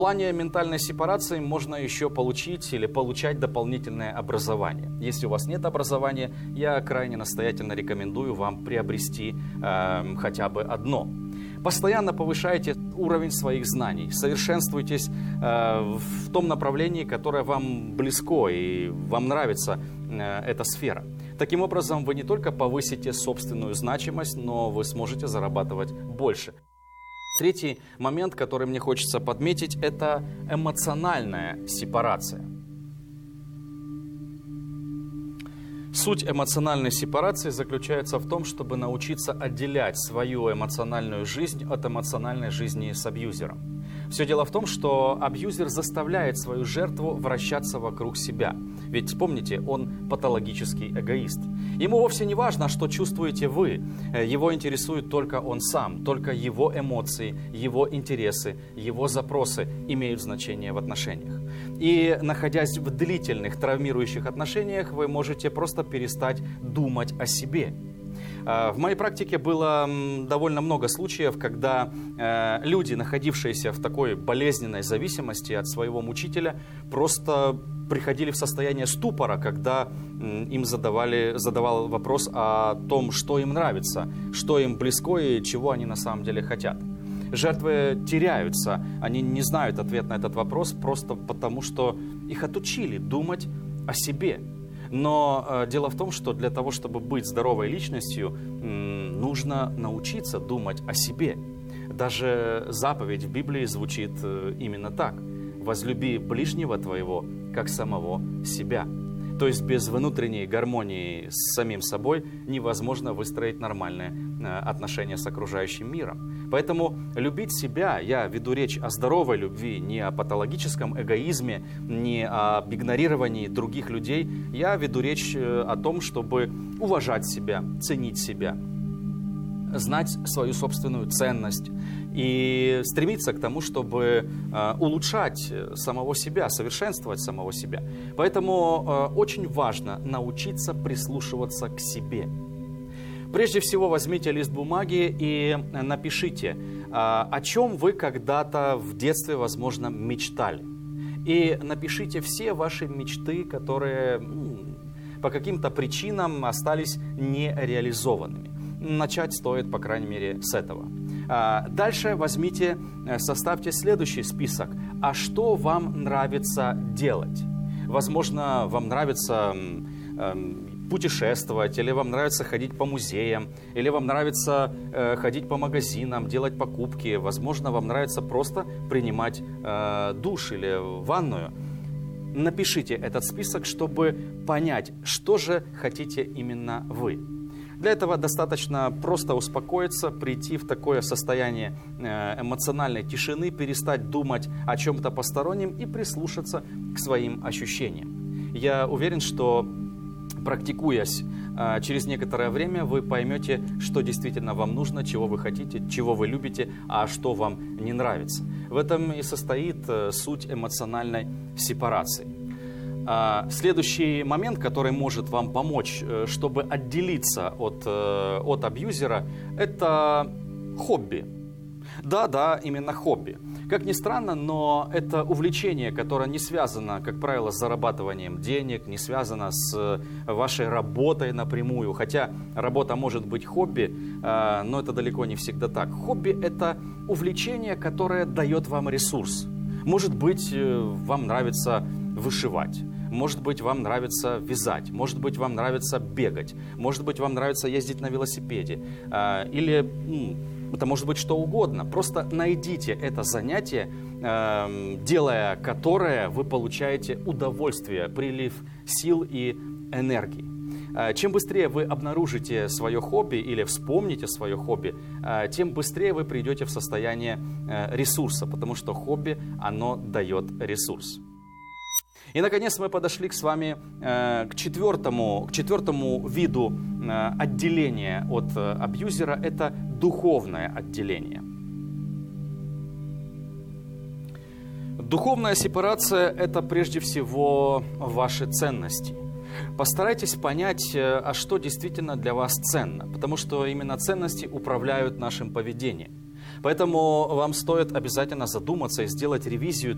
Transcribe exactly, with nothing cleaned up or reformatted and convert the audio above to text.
В плане ментальной сепарации можно еще получить или получать дополнительное образование. Если у вас нет образования, я крайне настоятельно рекомендую вам приобрести э, хотя бы одно. Постоянно повышайте уровень своих знаний, совершенствуйтесь э, в том направлении, которое вам близко и вам нравится э, эта сфера. Таким образом, вы не только повысите собственную значимость, но вы сможете зарабатывать больше. Третий момент, который мне хочется подметить, это эмоциональная сепарация. Суть эмоциональной сепарации заключается в том, чтобы научиться отделять свою эмоциональную жизнь от эмоциональной жизни с абьюзером. Все дело в том, что абьюзер заставляет свою жертву вращаться вокруг себя. Ведь, помните, он патологический эгоист. Ему вовсе не важно, что чувствуете вы. Его интересует только он сам, только его эмоции, его интересы, его запросы имеют значение в отношениях. И, находясь в длительных травмирующих отношениях, вы можете просто перестать думать о себе. В моей практике было довольно много случаев, когда люди, находившиеся в такой болезненной зависимости от своего мучителя, просто приходили в состояние ступора, когда им задавали, задавал вопрос о том, что им нравится, что им близко и чего они на самом деле хотят. Жертвы теряются, они не знают ответ на этот вопрос просто потому, что их отучили думать о себе. Но э, дело в том, что для того, чтобы быть здоровой личностью, м, нужно научиться думать о себе. Даже заповедь в Библии звучит э, именно так. «Возлюби ближнего твоего, как самого себя». То есть без внутренней гармонии с самим собой невозможно выстроить нормальные э, отношения с окружающим миром. Поэтому любить себя, я веду речь о здоровой любви, не о патологическом эгоизме, не об игнорировании других людей. Я веду речь о том, чтобы уважать себя, ценить себя, знать свою собственную ценность и стремиться к тому, чтобы э, улучшать самого себя, совершенствовать самого себя. Поэтому э, очень важно научиться прислушиваться к себе. Прежде всего возьмите лист бумаги и напишите, о чем вы когда-то в детстве, возможно, мечтали. И напишите все ваши мечты, которые по каким-то причинам остались нереализованными. Начать стоит, по крайней мере, с этого. Дальше возьмите, составьте следующий список. А что вам нравится делать? Возможно, вам нравится путешествовать, или вам нравится ходить по музеям, или вам нравится э, ходить по магазинам, делать покупки, возможно, вам нравится просто принимать э, душ или ванную. Напишите этот список, чтобы понять, что же хотите именно вы. Для этого достаточно просто успокоиться, прийти в такое состояние эмоциональной тишины, перестать думать о чем-то постороннем и прислушаться к своим ощущениям. Я уверен, что практикуясь через некоторое время, вы поймете, что действительно вам нужно, чего вы хотите, чего вы любите, а что вам не нравится. В этом и состоит суть эмоциональной сепарации. Следующий момент, который может вам помочь, чтобы отделиться от, от абьюзера, это хобби. Да-да, именно хобби. Как ни странно, но это увлечение, которое не связано, как правило, с зарабатыванием денег, не связано с вашей работой напрямую. Хотя работа может быть хобби, но это далеко не всегда так. Хобби – это увлечение, которое дает вам ресурс. Может быть, вам нравится вышивать. Может быть, вам нравится вязать, может быть, вам нравится бегать, может быть, вам нравится ездить на велосипеде, или это может быть что угодно. Просто найдите это занятие, делая которое вы получаете удовольствие, прилив сил и энергии. Чем быстрее вы обнаружите свое хобби или вспомните свое хобби, тем быстрее вы придете в состояние ресурса, потому что хобби, оно дает ресурс. И, наконец, мы подошли с вами э, к, четвертому, к четвертому виду э, отделения от э, абьюзера. Это духовное отделение. Духовная сепарация – это прежде всего ваши ценности. Постарайтесь понять, а что действительно для вас ценно, потому что именно ценности управляют нашим поведением. Поэтому вам стоит обязательно задуматься и сделать ревизию